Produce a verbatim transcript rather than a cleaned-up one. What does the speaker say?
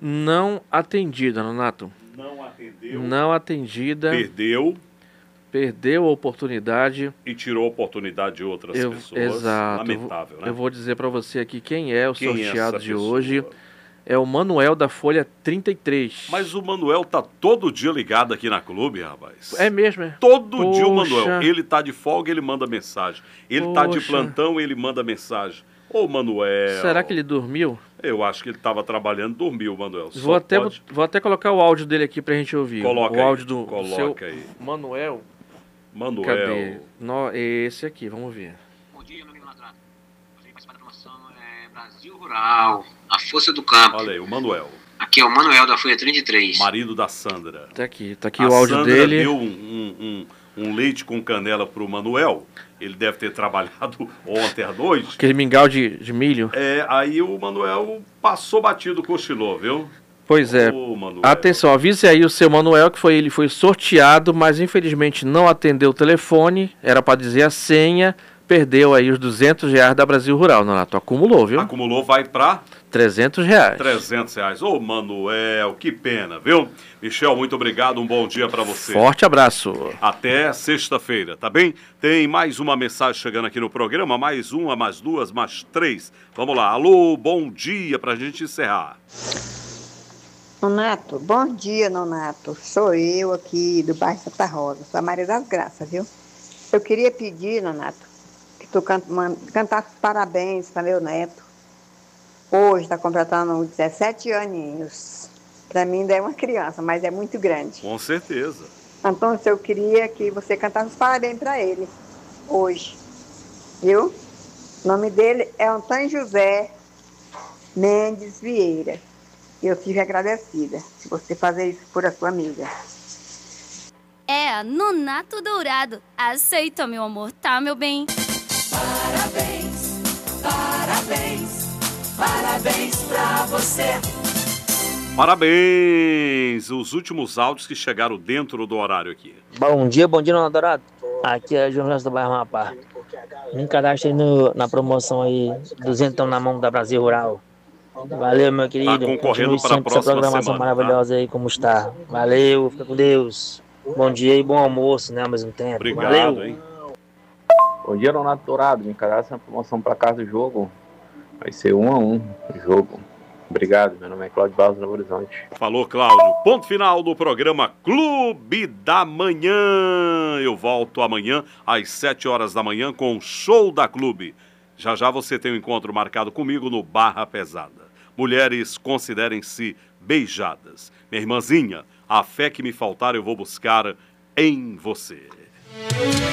Não atendida, Nonato. Não atendeu. Não atendida. Perdeu. Perdeu a oportunidade. E tirou a oportunidade de outras eu, pessoas. Exato. Lamentável, né? Eu vou dizer para você aqui quem é o quem sorteado é de pessoa? hoje. É o Manuel da Folha trinta e três. Mas o Manuel tá todo dia ligado aqui na clube, rapaz. É mesmo, é? Todo Poxa. dia o Manuel. Ele tá de folga, ele manda mensagem. Ele Poxa. tá de plantão, ele manda mensagem. Ô, Manuel. Será que ele dormiu? Eu acho que ele tava trabalhando, dormiu, Manuel. Vou Só até, pode... vou até colocar o áudio dele aqui pra gente ouvir. Coloca o áudio aí, do coloca seu aí. Manuel. Manuel. Cadê? No, esse aqui, vamos ver. Bom dia, meu amigo Ladrado. Gostaria de participar da promoção é, Brasil Rural, a força do campo. Olha aí, o Manuel. Aqui é o Manuel da Folha trinta e três. Marido da Sandra. Tá aqui, tá aqui a o áudio Sandra dele. deu um, um, um, um leite com canela pro Manuel. Ele deve ter trabalhado ontem à noite. Aquele mingau de, de milho. É, aí o Manuel passou batido, cochilou, viu? Pois é. Ô, Manuel. Atenção, avise aí o seu Manuel que foi, ele foi sorteado, mas infelizmente não atendeu o telefone. Era para dizer a senha. Perdeu aí os duzentos reais da Brasil Rural, Nonato. Acumulou, viu? Acumulou, vai pra trezentos reais. trezentos reais. Ô, Manuel, que pena, viu? Michel, muito obrigado, um bom dia pra você. Forte abraço. Até sexta-feira, tá bem? Tem mais uma mensagem chegando aqui no programa, mais uma, mais duas, mais três. Vamos lá, alô, bom dia pra gente encerrar. Nonato, bom dia, Nonato. Sou eu aqui do bairro Santa Rosa, sou a Maria das Graças, viu? Eu queria pedir, Nonato, que tu canta, man, cantasse parabéns para meu neto. Hoje está completando dezessete aninhos. Para mim ainda é uma criança, mas é muito grande. Com certeza. Então, eu queria que você cantasse os parabéns para ele, hoje. Viu? O nome dele é Antônio José Mendes Vieira. Eu fico agradecida se você fazer isso por a sua amiga. É a Nonato Dourado. Aceita, meu amor, tá, meu bem? Parabéns, parabéns, parabéns pra você. Parabéns! Os últimos áudios que chegaram dentro do horário aqui. Bom dia, bom dia, Nonato Dourado. Aqui é o João do bairro Amapá. Me cadastrei no, na promoção aí, duzentão na mão da Brasil Rural. Valeu, meu querido. Tá concorrendo para a próxima essa programação semana, maravilhosa, tá? Aí, como está. Valeu, fica com Deus. Bom dia e bom almoço, né, ao mesmo tempo. Obrigado, valeu. Hein? Bom dia, Nonato Dourado. Me cadastra na promoção para casa do jogo. Vai ser um a um o jogo. Obrigado, meu nome é Cláudio Barros, Novo Horizonte. Falou, Cláudio. Ponto final do programa Clube da Manhã. Eu volto amanhã às sete horas da manhã com o Show da Clube. Já já você tem um encontro marcado comigo no Barra Pesada. Mulheres, considerem-se beijadas. Minha irmãzinha, a fé que me faltar eu vou buscar em você.